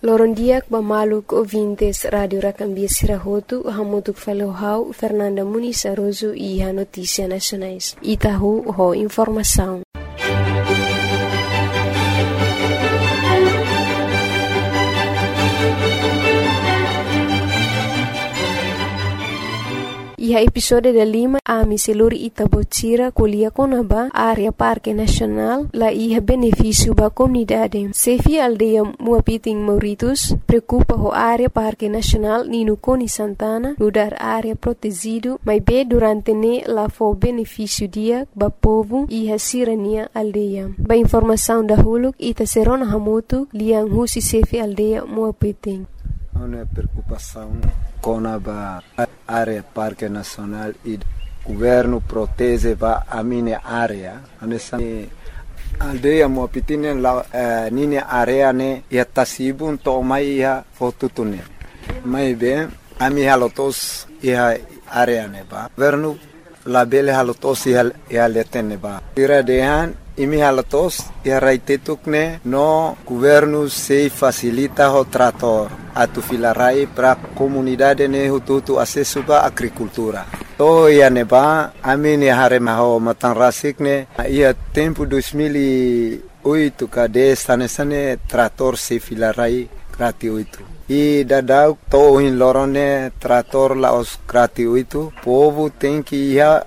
Lorondiak bamaluk ouvintes Radio Rakambia Sirahotu, hamutuk falohau Fernanda Muniz Aroso e a Notícia Nacionais. Itahu ho informação. Iha episode da Lima, a miseluri Itabotira, Colia Conaba, área Parque Nacional, la iha benefício ba comunidade. Sefi aldeia Muapiting Mauritus, preocupa ho área Parque Nacional Nino Coni Santana, lugar área protegido, mas be durante ne la fo benefício dia ba povo iha sirania aldeia. Ba informação da huluk ita serona hamutu, liang husi sefi aldeia Muapiting. Uma preocupação com a área Parque Nacional e o governo protege a minha área. A aldeia Muapiting la minha área ne ia tasibun to mai ia fotutune. Mai bem a minha lotos ia área ne ba. Governo la bele halotos ia letene ba. Tira dehan imi halatos ia raitetukne no governo se facilita o trator atu filarai para comunidade ne hutu acesso ba agricultura. To ia neba amini harema ho matanrasik ne ia tempo 2008 kade sane trator se filarai gratuito. E dadau to in lorone trator la os gratuito. Povo tem que ia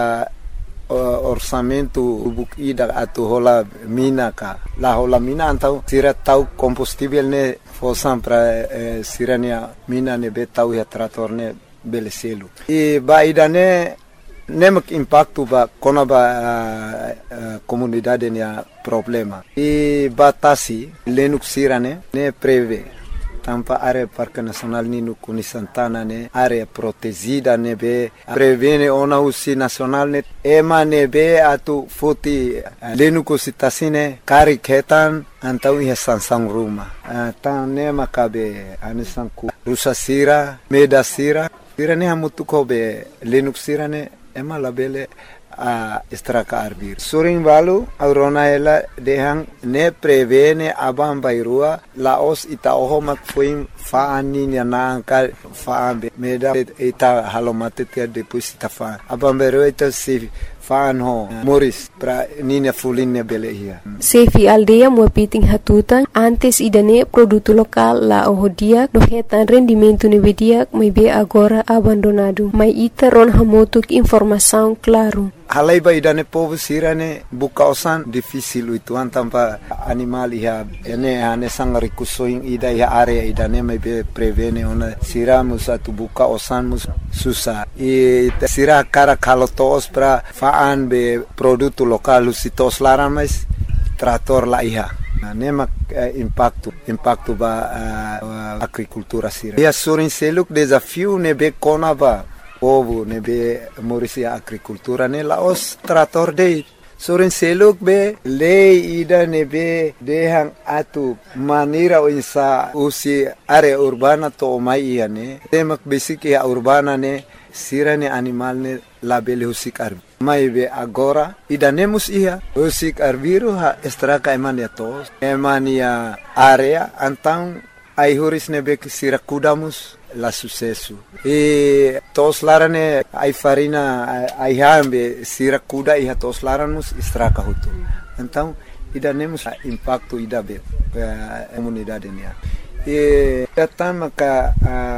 orçamento bukida atu hola mina ka la hola mina antau sira tau combustível ne fosam para sirania mina ne betau ya trator ne beleselu e baida ne nemak impacto ba kona ba comunidade ne problema e batasi lenuk sirane ne preve tampa área Parque Nacional Nino Coni Santana ne área protegida ne be prevene ona usi nacional ne ema ne be atu foti lenuko sitasine kari ketan antau ia sansang ruma tan ne makabe anisanku rusa sira meda sira ne hamutu ko be lenuk sira ne ema labele a estraka arbir surin valu aurona ela dehang ne prevene abam bairua laos ita oho mak fuim faani ni nanka faambe meda ita halomate tia depois ita fa abam bairua ita se faan ho moris pra nina fulinne belehia Sefi aldeia Muapiting hatutan antes idane produto lokal la ohodia no hetan rendimento nevedia mai be agora abandonado mai ita ron hamotuk informação claro. Halai ba idane povo sirane bukausan difícil itu antampa animal ia ene ane sang rikusoing ida ia area idane mai be prevene ona siramus atu bukausan mus susah e sira cara kalotos pra faan be produto lokal lusitos laran mais trator la ia nemak impacto ba agricultura sira ia surin seluk desafio ne be konava povo ne be morisia agricultura ne laos trator de soren seluk be lei ida ne be dehang atu manira insa usi area urbana to mai ia ne temak basic ya urbana ne sirane animal ne label husik arbi mai be agora ida nemus ia husik arbiro ha estraka emania tos emania area antang ai huris ne be sira kudamus la sucesso e tos larane ai farina ai hambe sira kuda e tos laranos estraka hutu então ida nemos impacto ida be comunidade nia e datama ka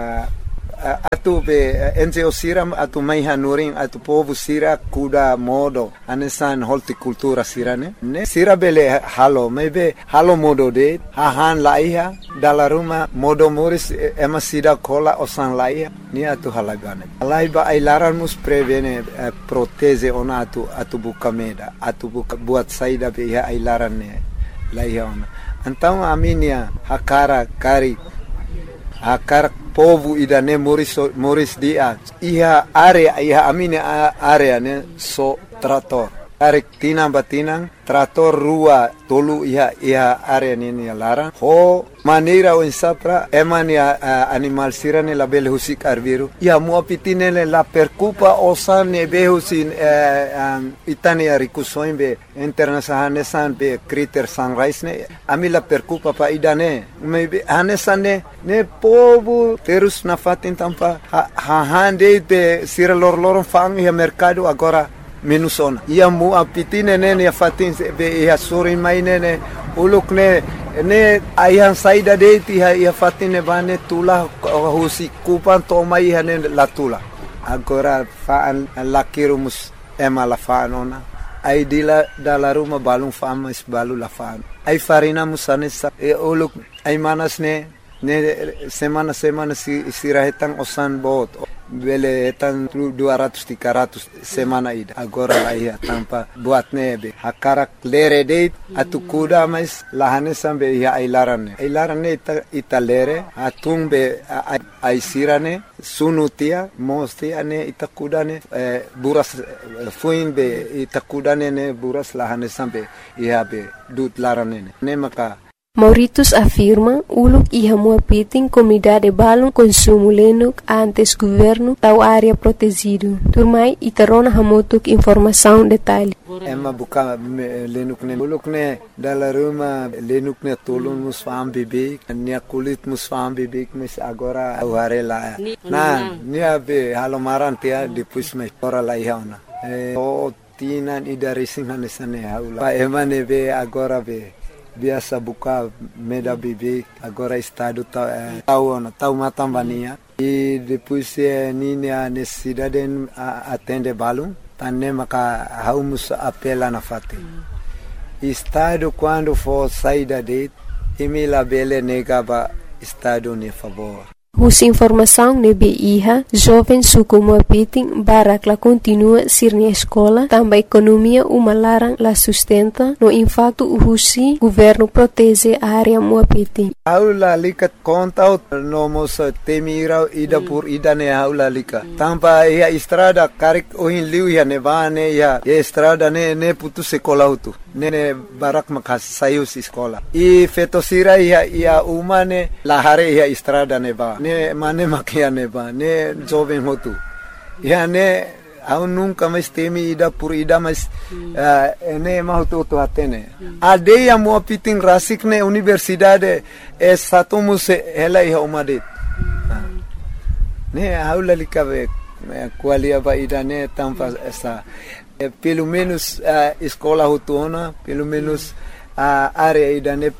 atu be NGO siram atu mai hanuring atu povo sira kuda modo anesan horticultura sirane ne sira bele halo maybe halo modo de hahan laiha dala ruma modo moris ema sida kola osan laiha ni atu halagane laiba ai laranmus prevene protege ona atu bukameda atu buat saida be ai larane laiha ona então aminia hakara kari akar povo idane moris dia iha area iha amine area ne so trator Tarik tinang batinang, trator rua tolu iha area nini larang. Ho maneira o insapra eman animal sirane la bele husik arbiru. Ia mua pitine la percupa osan ne behusin itani arikusoin be internasahanesan be kriter sunrise ne ami la percupa pa idane. Maybe hanesan ne povo terus na fatin tampa hande be sira lor fang ia mercado agora minusona. Ia mua pitine ne ia fatin be ia sorin mai ne uluk ne ayah saida deiti ia fatine bane tula husi kupan toma ia ne la tula agora faan lakirumus ema la faanona ai dila dala ruma balung famas balu la faan ai farina musanesa uluk ai manas ne semana sirahetang osan bot bele etan 200-300 semana ida agora la ia tampa buat nebe hakarak lere deit atu kuda mais lahane sambe ia ailarane ita lere atung be aisirane sunutia mostia ne ita kudane buras fuin be ita kudane ne buras lahane sambe ia be dut larane ne maka Mauritius afirma uluk iha mua piting comunidade balung consumo lenuk antes governo tau área protegido. Turmai itarona hamotuk informação detalhe. Emma buka lenuk ne uluk ne dala ruma lenuk ne tolun musfam bibik nia kulit musfam bibik mes agora aware la na nia be halomaran tia depois me ora la ihauna o tinan ida racing hanesane haula pa emane be agora be biasa buka meda bibi agora estado tau matambania e depois nini a necessidade atende balum tanne maka haumus apela na fate estado quando for saída de emila bele negaba estado ne favor. Hus informação nebe iha, jovem suku mua piting barak la continua sirni escola, também economia uma larang la sustenta, no impacto husi governo protege a área mua piting. Aula likat kontaut nomos temira ida pur ida ne aula lika. Tampa ia estrada karik ohin liu ia nevane ia estrada ne putu sekolah utu. Ne barak makas sayus sekolah. I fetosira ia umane lahare ia estrada neva. Ne mane makia neva ne jovem hotu ia ne au nunca mais temi ida por ida mas ne mahutu to atene aldeia mo piting rasik ne universidade satumus ela ia umadet ne aula likabe qualia ba ida ne tampa essa pelo menos escola hutuna pelo menos área ida ne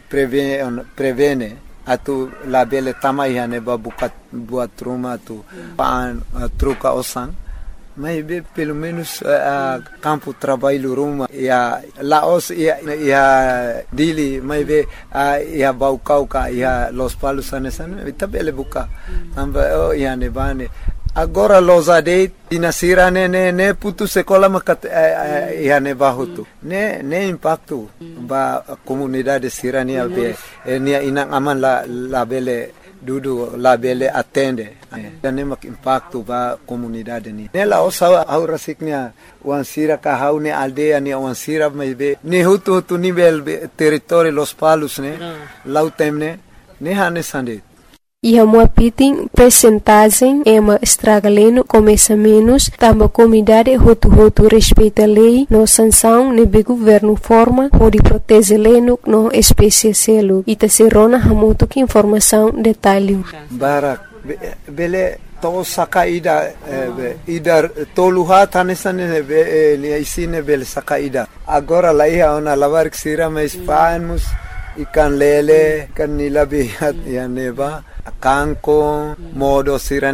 prevene atu la bele tamai hane ba buat rumah tu pan truca osan mas pelo menos campo trabalho rumah ya laos ya dili mas ya baucauca ya los palos anesan itabele buka tamba ya ne bane agora losade dinasira ne putu sekolah makat ya ne bahutu ne impacto ba comunidade sirania be nia inang aman la bele dudu la bele atende ne mak impacto ba comunidade ni ne la osa aura siknia wan sira ka haune aldea ni wan sira be ne hutu nivel territorio los palos ne lautemne ne hane sande. Iha mua piting percentagem ema estragaleno começa menos, tamba comunidade hotu respeita lei, no sanção nebe governo forma, pode proteger leno no espécie selo. Ita serona hamuto que informação detalhe. Barak, bele to sakaida ida toluha tanesane be isine bele sakaida. Agora lá ia ona lavar que sira mais fanos ikan lele kan nilabihat ya neba kangkong modo sira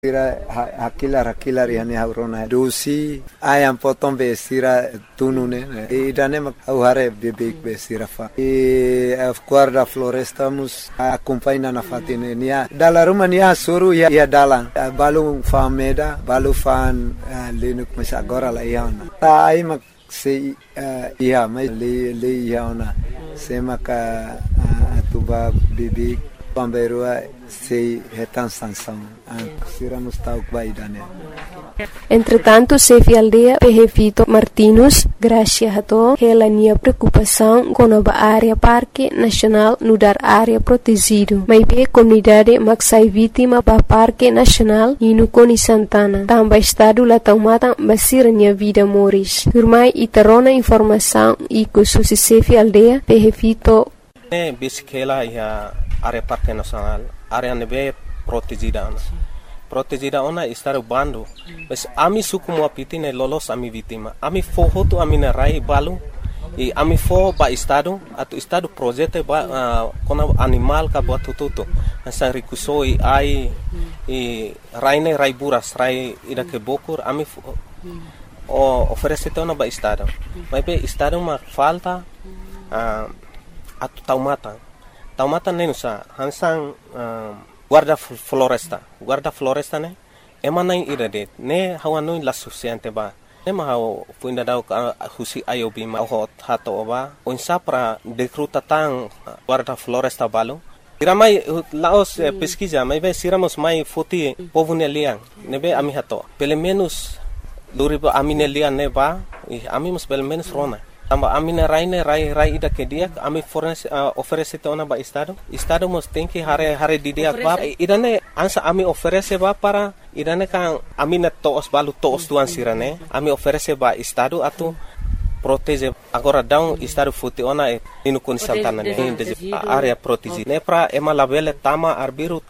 hakilar yani haurona dosi ayam potong be sira tunune idane mak hare bebek be sira fa guarda floresta mus acompanha na fatine nia dala rumah nia suru ya dalang balu fameda balu fan lenuk mas agora la iana ta ai mak se ia mai le iana se maka atuba bebek pamberua sei retan sanção sira mustauk baidane Entretanto, Sefi Aldea Pehefito Martinus, Gracia Hato, relania preocupação com a área Parque Nacional no dar área protegido. Mas bem comunidade maksai vítima ba Parque Nacional e no Coni Santana. Tamba estado la taumata basiranya vida moris. Turmai itarona informação e kususi Sefi Aldea Pehefito. Bisikela ya área Parque Nacional, área nebe protegida. Protegida ona estar bando. Mas ami suku mo apitine lolos ami vítima. Ami fohoto ami na rai balu. E ami fo ba estado atu estado projeto ba kona animal ka buat tututo. Asa rikusoi ai e raine rai buras rai ida ke bokur ami o oferece tona ba estado. Mas be estado ma falta atu taumata. Taumata nenusa hansang guarda floresta ne emanai irade ne hawano la suficiente ba ne ma haw fuinda daw husi ayobi ma hot hato ba onsa para decruta tang guarda floresta balo iramai laos pesquisa mai be siramos mai foti povunelian ne be ami hato pelo menos luriba aminelian ne ba ami mus pelo menos rona tamba amina rai ida ke dia ami oferece ona ba estado mos tem que hare di dia ba idane ansa ami oferece ba para idane kan amina toos balu toos tuan sirane ami oferece ba estado atu protege agora down estado futi ona inu kun Santana ne area protege ne pra ema labele tama arbiru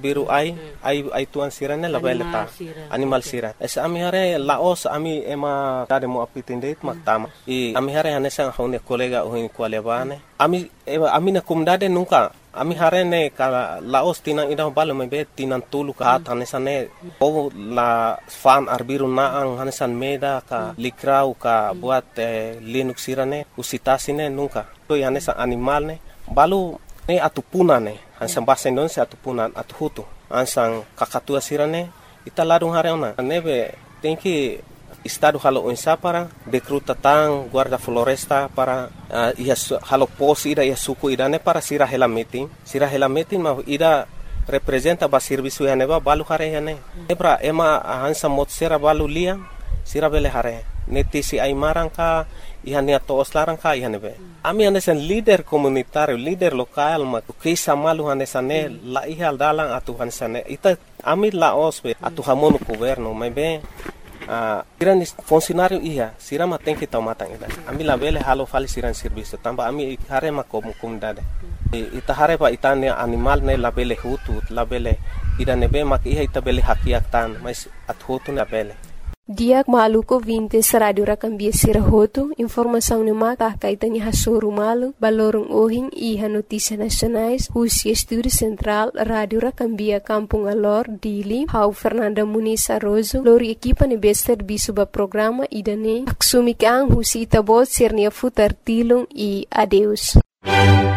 ai tuan sirane labele ta animal sira es ami hare laos ami ema tade mo apitinde mak tama e ami hare hanesang hone kolega ohin kwalebane ami na kumdade nunca ami hare ne kala laos tinang ida balo mebe tinan tulu ka hanesane o la fan arbiru naang hanesan meda ka likrau ka buat linux sirane usitasine nunca to hanesa animal ne balu ne atupuna ne hansan bahasa Indonesia atupunan atuhutu ansang kakatua sirane ita ladung hare ona nebe tenki estado halo onsa para decruta tang guarda floresta para halo pos ida suku idane para sira hela meeting ma ida representa ba serviço ya neba balu hare ya ne ebra ema hansa mot sera balu lia sira bele hare netisi ai marangka ihania toos larangka ihanebe ami hanesan leader komunitario leader lokal ma kisa malu hanesane la ihal dalang atu hanesane ita ami laos be atu hamono governo mebe iran funcionário ia sirama tem que tomar ida ami la bele halo fali siran serviço tamba ami hare ma comunidade ita hare pa itane animal ne la bele hutu la bele ida nebe mak iha ita bele hakiak tan mas at hutu na bele Diak maluko 20 sa radio rakambia sirahoto, informação no mata kaitan ni hasoro malu, balorong ohing iha notícia nacionais, Husi Estúdio Central, Radio Rakambia Kampung Alor, Dili, Hau Fernanda Muniz Arrozo, lori equipa ni bester bisuba programa idane, aksumik ang Husi Itabot sirnia futar tilong e adeus.